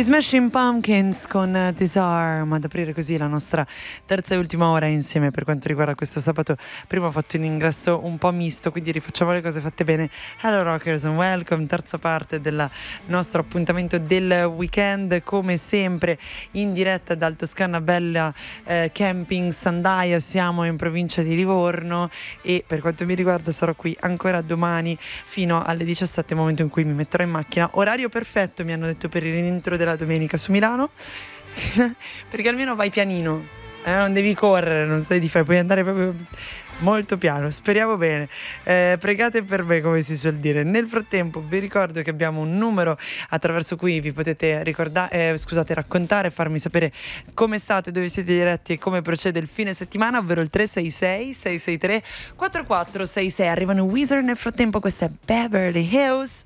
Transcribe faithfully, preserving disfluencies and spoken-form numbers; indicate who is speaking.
Speaker 1: Smashing Pumpkins con Disarm ad aprire così la nostra terza e ultima ora insieme per quanto riguarda questo sabato. Prima ho fatto un ingresso un po' misto, quindi rifacciamo le cose fatte bene. Hello Rockers and welcome, terza parte del nostro appuntamento del weekend, come sempre in diretta dal Toscana Bella eh, Camping Sandaia. Siamo in provincia di Livorno e per quanto mi riguarda sarò qui ancora domani fino alle diciassette, momento in cui mi metterò in macchina. Orario perfetto, mi hanno detto, per il rientro della domenica su Milano, sì, perché almeno vai pianino, eh, non devi correre, non stai di fare, puoi andare proprio molto piano, speriamo bene. Eh, pregate per me, come si suol dire. Nel frattempo vi ricordo che abbiamo un numero attraverso cui vi potete ricordare, eh, scusate, raccontare, farmi sapere come state, dove siete diretti e come procede il fine settimana, ovvero il tre sei sei sei sei tre quattro quattro sei sei. Arrivano Wizard, nel frattempo questa è Beverly Hills.